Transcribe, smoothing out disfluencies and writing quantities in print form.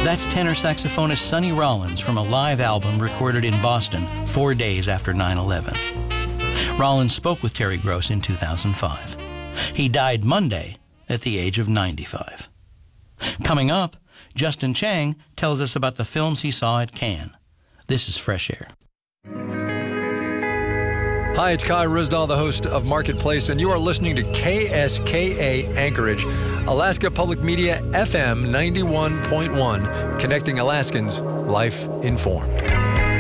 That's tenor saxophonist Sonny Rollins from a live album recorded in Boston 4 days after 9/11. Rollins spoke with Terry Gross in 2005. He died Monday at the age of 95. Coming up, Justin Chang tells us about the films he saw at Cannes. This is Fresh Air. Hi, it's Kai Ryssdal, the host of Marketplace, and you are listening to KSKA Anchorage, Alaska Public Media FM 91.1, connecting Alaskans, life informed.